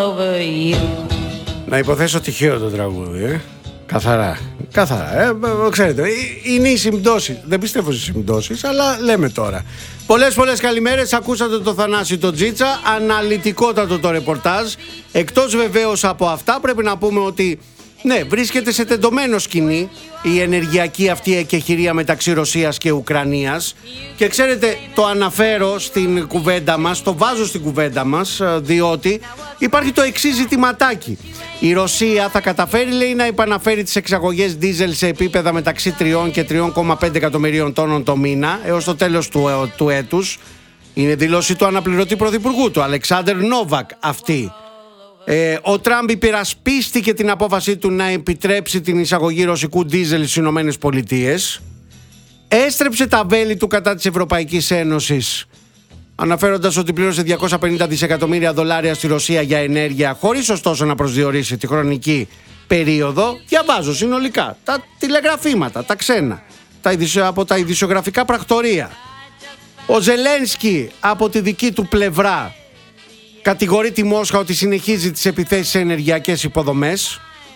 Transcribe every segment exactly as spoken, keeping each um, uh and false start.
Να υποθέσω τυχαίο το τραγούδι, ε. Καθαρά. Καθαρά. Ε, ξέρετε, είναι οι συμπτώσεις. Δεν πιστεύω στις συμπτώσεις, αλλά λέμε τώρα. Πολλές πολλές καλημέρες. Ακούσατε το Θανάση το Τζίτσα. Αναλυτικότατο το ρεπορτάζ. Εκτός βεβαίως από αυτά, πρέπει να πούμε ότι ναι, βρίσκεται σε τεντωμένο σκηνή η ενεργειακή αυτή εκεχηρία μεταξύ Ρωσίας και Ουκρανίας. Και ξέρετε, το αναφέρω στην κουβέντα μας, το βάζω στην κουβέντα μας, διότι υπάρχει το εξής ζητηματάκι. Η Ρωσία θα καταφέρει, λέει, να επαναφέρει τις εξαγωγές δίζελ σε επίπεδα μεταξύ τρία και τρία κόμμα πέντε εκατομμυρίων τόνων το μήνα έως το τέλος του, του έτους. Είναι δήλωση του αναπληρωτή πρωθυπουργού του, Αλεξάνδερ Νόβακ, αυτή. Ε, ο Τραμπ υπερασπίστηκε την απόφαση του να επιτρέψει την εισαγωγή ρωσικού ντίζελ στις Ηνωμένες Πολιτείες. Έστρεψε τα βέλη του κατά της Ευρωπαϊκής Ένωσης, αναφέροντας ότι πλήρωσε διακόσια πενήντα δισεκατομμύρια δολάρια στη Ρωσία για ενέργεια, χωρίς ωστόσο να προσδιορίσει τη χρονική περίοδο. Διαβάζω συνολικά τα τηλεγραφήματα, τα ξένα, τα ειδησιο, από τα ειδησιογραφικά πρακτορία. Ο Ζελένσκι από τη δική του πλευρά κατηγορεί τη Μόσχα ότι συνεχίζει τις επιθέσεις σε ενεργειακές υποδομές.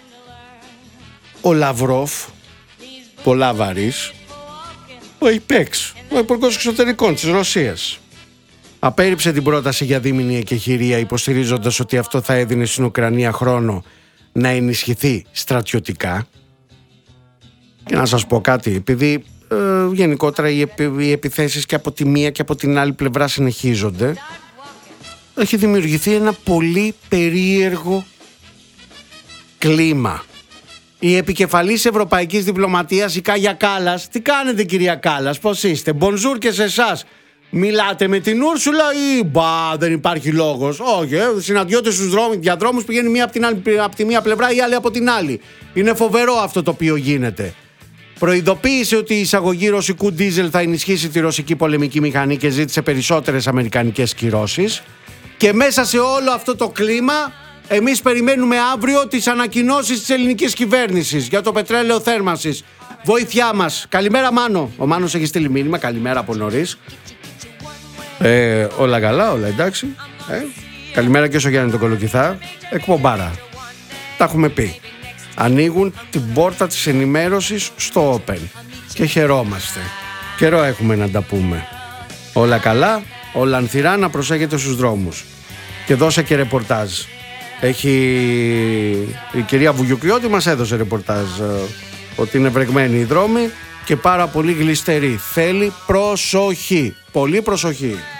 Ο Λαυρόφ, πολλά βαρύς, ο Ιπέξ, ο Υπουργός Εξωτερικών της Ρωσίας, απέρριψε την πρόταση για δίμηνη εκεχηρία, υποστηρίζοντας ότι αυτό θα έδινε στην Ουκρανία χρόνο να ενισχυθεί στρατιωτικά. Και να σας πω κάτι, επειδή ε, γενικότερα οι, επι, οι επιθέσεις και από τη μία και από την άλλη πλευρά συνεχίζονται, έχει δημιουργηθεί ένα πολύ περίεργο κλίμα. Η επικεφαλής Ευρωπαϊκής Διπλωματίας, η Κάγια Κάλλας, τι κάνετε κυρία Κάλλας, πώς είστε, μπονζούρ και σε εσάς. Μιλάτε με την Ούρσουλα ή μπα, δεν υπάρχει λόγος? Όχι, ε, συναντιόνται στους δρόμους, διαδρόμους, πηγαίνει μία από, την άλλη, από τη μία πλευρά ή άλλη από την άλλη. Είναι φοβερό αυτό το οποίο γίνεται. Προειδοποίησε ότι η εισαγωγή ρωσικού ντίζελ θα ενισχύσει τη ρωσική πολεμική μηχανή και ζήτησε περισσότερες αμερικανικές κυρώσεις. Και μέσα σε όλο αυτό το κλίμα, εμείς περιμένουμε αύριο τις ανακοινώσεις της ελληνικής κυβέρνησης για το πετρέλαιο θέρμανσης. Βοήθειά μας. Καλημέρα Μάνο. Ο Μάνος έχει στείλει μήνυμα. Καλημέρα από νωρίς. Ε, όλα καλά, όλα εντάξει. Ε, καλημέρα και στο Γιάννη τον Κολοκυθά. Εκπομπάρα. Τα έχουμε πει. Ανοίγουν την πόρτα της ενημέρωσης στο Open. Και χαιρόμαστε. Καιρό έχουμε να τα πούμε. Όλα καλά. Όλα ανθυρά, να προσέχετε στους δρόμους. Και δώσε και ρεπορτάζ. Έχει η κυρία Βουγιουκλιώτη μας έδωσε ρεπορτάζ ότι είναι βρεγμένοι οι δρόμοι και πάρα πολύ γλιστεροί. Θέλει προσοχή. Πολύ προσοχή.